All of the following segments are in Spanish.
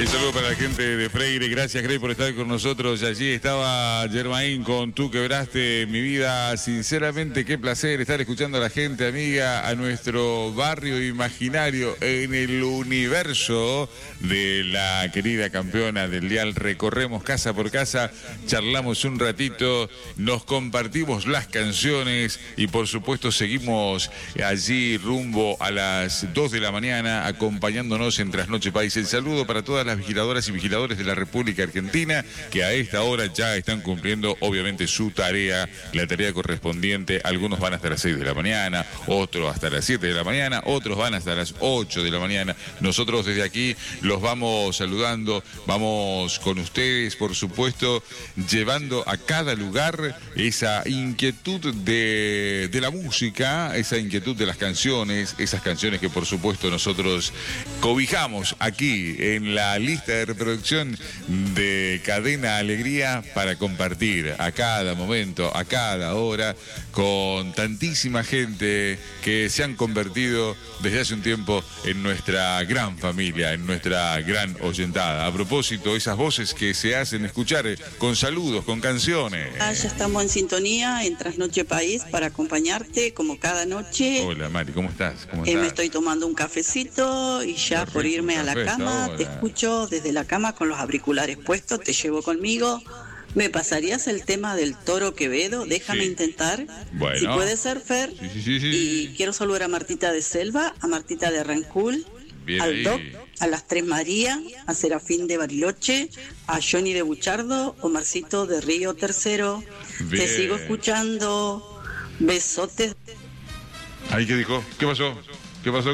Un saludo para la gente de Freire. Gracias, Grey, por estar con nosotros. Allí estaba Germain con Tú quebraste mi vida. Sinceramente, qué placer estar escuchando a la gente amiga, a nuestro barrio imaginario en el universo de la querida campeona del Dial. Recorremos casa por casa, charlamos un ratito, nos compartimos las canciones y por supuesto seguimos allí rumbo a las 2 de la mañana acompañándonos en Trasnoche País. El saludo para todas las vigiladoras y vigiladores de la República Argentina que a esta hora ya están cumpliendo obviamente su tarea, la tarea correspondiente. Algunos van hasta las 6 de la mañana, otros hasta las 7 de la mañana, otros van hasta las 8 de la mañana. Nosotros desde aquí los vamos saludando, vamos con ustedes, por supuesto, llevando a cada lugar esa inquietud de la música, esa inquietud de las canciones, esas canciones que por supuesto nosotros cobijamos aquí en la lista de reproducción de Cadena Alegría para compartir a cada momento, a cada hora, con tantísima gente que se han convertido desde hace un tiempo en nuestra gran familia, en nuestra gran oyentada. A propósito, esas voces que se hacen escuchar con saludos, con canciones. Ya estamos en sintonía en Trasnoche País para acompañarte como cada noche. Hola Mari, ¿cómo estás? ¿Cómo estás? Me estoy tomando un cafecito y ya Perfecto, por irme a la cama, ahora. te escucho desde la cama con los auriculares puestos, te llevo conmigo. ¿Me pasarías el tema del Toro Quevedo? Déjame intentar. Bueno. Si puede ser, Fer. Sí. Y quiero saludar a Martita de Selva, a Martita de Rancul, Bien al ahí. Doc, a las Tres María, a Serafín de Bariloche, a Johnny de Buchardo, Omarcito de Río Tercero. Bien. Te sigo escuchando. Besotes. ¿Ahí qué dijo? ¿Qué pasó? ¿Qué pasó?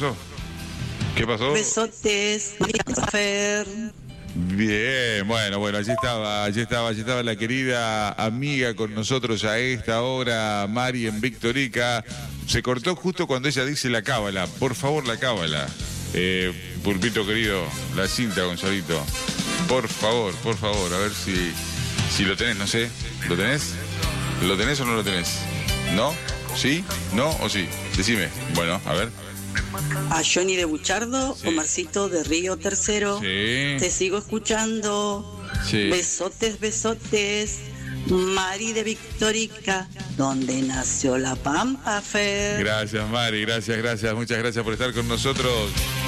¿Qué pasó? Besotes. Fer. Bien, bueno, allí estaba la querida amiga con nosotros a esta hora, Mari en Victorica. Se cortó justo cuando ella dice la cábala, por favor la cábala. Pulpito querido, la cinta, Gonzalito. Por favor, a ver si lo tenés, no sé. ¿Lo tenés? ¿Lo tenés o no lo tenés? ¿No? ¿Sí? ¿No o sí? Decime. Bueno, a ver. A Johnny de Buchardo, Sí. Omarcito de Río Tercero. Sí. Te sigo escuchando. Sí. Besotes. Mari de Victorica, donde nació la Pampa, Fer. Gracias, Mari, gracias. Muchas gracias por estar con nosotros.